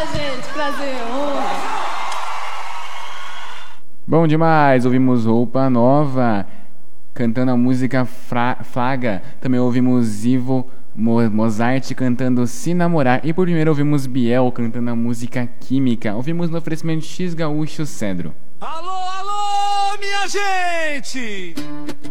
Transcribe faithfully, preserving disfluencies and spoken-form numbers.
gente. Prazer, honra. Bom demais, ouvimos Roupa Nova cantando a música Fra- Flaga. Também ouvimos Ivo Mo- Mozart cantando Se Namorar. E por primeiro ouvimos Biel cantando a música Química. Ouvimos no oferecimento X Gaúcho Cedro. Alô, alô, minha gente!